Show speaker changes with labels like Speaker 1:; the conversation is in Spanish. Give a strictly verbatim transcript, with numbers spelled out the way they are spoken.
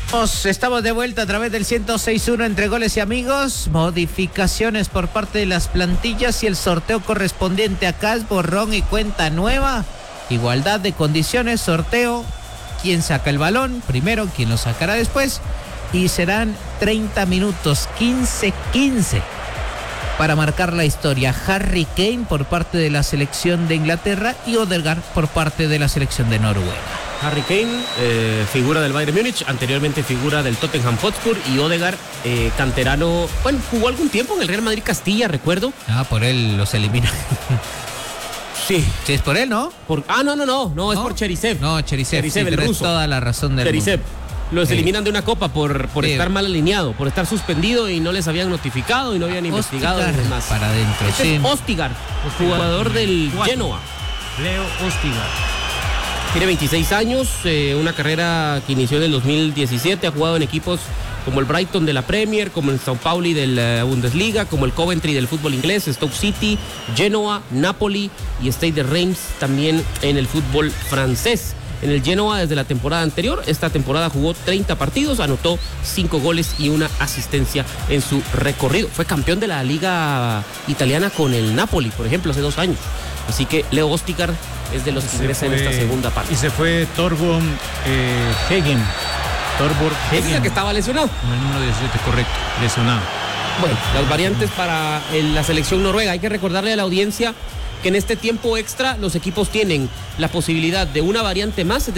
Speaker 1: Estamos de vuelta a través del ciento seis punto uno entre goles y amigos. Modificaciones por parte de las plantillas y el sorteo correspondiente acá es borrón y cuenta nueva. Igualdad de condiciones, sorteo. ¿Quién saca el balón? Primero, ¿quién lo sacará después? Y serán treinta minutos, quince quince. Para marcar la historia, Harry Kane por parte de la selección de Inglaterra y Odegaard por parte de la selección de Noruega.
Speaker 2: Harry Kane, eh, figura del Bayern Múnich, anteriormente figura del Tottenham Hotspur, y Odegaard, eh, canterano, bueno, jugó algún tiempo en el Real Madrid Castilla, recuerdo.
Speaker 1: Ah, por él los elimina.
Speaker 2: Sí.
Speaker 1: Sí, es por él, ¿no?
Speaker 2: Por, ah, no, no, no, no,
Speaker 1: ¿No?
Speaker 2: es por Cherisev.
Speaker 1: No, Cherisev,
Speaker 2: Cherisev,
Speaker 1: sí,
Speaker 2: el
Speaker 1: pero
Speaker 2: ruso.
Speaker 1: es toda la razón del
Speaker 2: Cherisev.
Speaker 1: mundo.
Speaker 2: Los
Speaker 1: Sí.
Speaker 2: eliminan de una copa por, por
Speaker 1: Sí.
Speaker 2: estar mal alineado, por estar suspendido y no les habían notificado y no habían investigado y demás.
Speaker 1: Para adentro,
Speaker 2: Este
Speaker 1: sí.
Speaker 2: es Østigard, jugador del
Speaker 3: Cuatro.
Speaker 2: Genoa.
Speaker 3: Leo Østigard.
Speaker 2: Tiene veintiséis años, eh, una carrera que inició en el dos mil diecisiete, ha jugado en equipos como el Brighton de la Premier, como el Sao Paulo de la Bundesliga, como el Coventry del fútbol inglés, Stoke City, Genoa, Napoli y Stade de Reims también en el fútbol francés. En el Genoa desde la temporada anterior, esta temporada jugó treinta partidos, anotó cinco goles y una asistencia en su recorrido. Fue campeón de la liga italiana con el Napoli, por ejemplo, hace dos años. Así que Leo Østigard es de los que ingresa en esta segunda parte.
Speaker 3: Y se fue Torborg eh, Hagen. Torborg Hagen.
Speaker 2: Ese es el que estaba lesionado.
Speaker 3: Con el número diecisiete, correcto, lesionado.
Speaker 2: Bueno, las variantes para el- la selección noruega. Hay que recordarle a la audiencia que en este tiempo extra los equipos tienen la posibilidad de una variante más, es